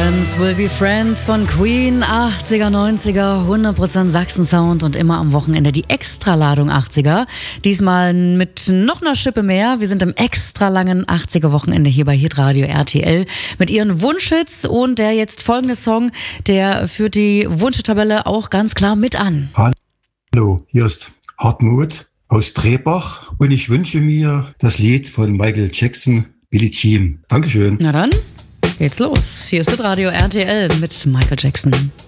Friends Will Be Friends von Queen, 80er, 90er, 100% Sachsen-Sound und immer am Wochenende die Extraladung 80er. Diesmal mit noch einer Schippe mehr. Wir sind im extra langen 80er-Wochenende hier bei Hitradio RTL mit ihren Wunschhits und der jetzt folgende Song, der führt die Wunschtabelle auch ganz klar mit an. Hallo, hier ist Hartmut aus Trebach und ich wünsche mir das Lied von Michael Jackson, Billie Jean. Dankeschön. Na dann geht's los. Hier ist das Radio RTL mit Michael Jackson.